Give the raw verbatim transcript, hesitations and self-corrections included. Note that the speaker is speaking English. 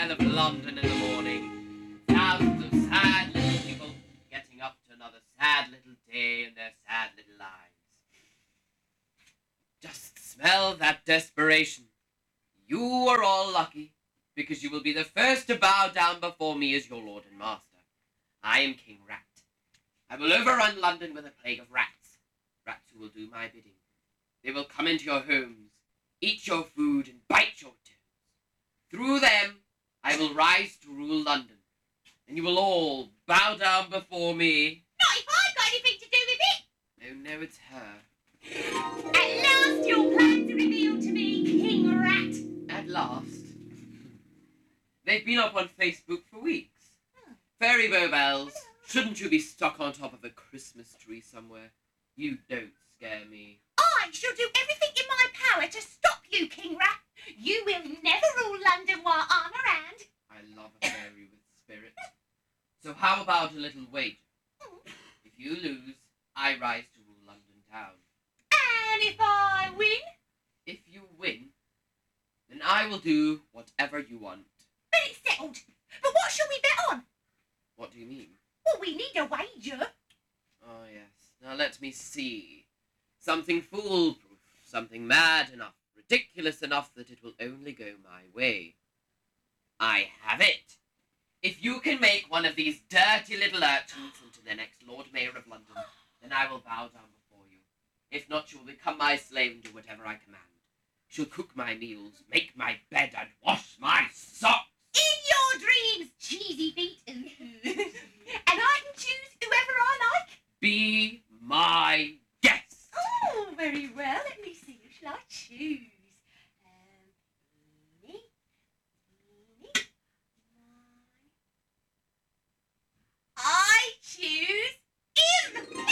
smell of London in the morning. Thousands of sad little people getting up to another sad little day in their sad little lives. Just smell that desperation. You are all lucky, because you will be the first to bow down before me as your lord and master. I am King Rat. I will overrun London with a plague of rats. Rats who will do my bidding. They will come into your homes, eat your food, and bite your toes. Through them, I will rise to rule London, and you will all bow down before me. Not if I've got anything to do with it. Oh, no, it's her. At last your plans are revealed to me, King Rat. At last. They've been up on Facebook for weeks. Fairy Bobels, shouldn't you be stuck on top of a Christmas tree somewhere? You don't scare me. I shall do everything in my power to stop you, King Rat. You will never rule London while I'm around. I love a fairy with spirit. So how about a little wager? If you lose, I rise to rule London town. And if I win? If you win, then I will do whatever you want. Then it's settled. But what shall we bet on? What do you mean? Well, we need a wager. Oh, yes. Now let me see. Something foolproof, something mad enough, ridiculous enough that it will only go my way. I have it. If you can make one of these dirty little urchins into the next Lord Mayor of London, then I will bow down before you. If not, you will become my slave and do whatever I command. You shall cook my meals, make my bed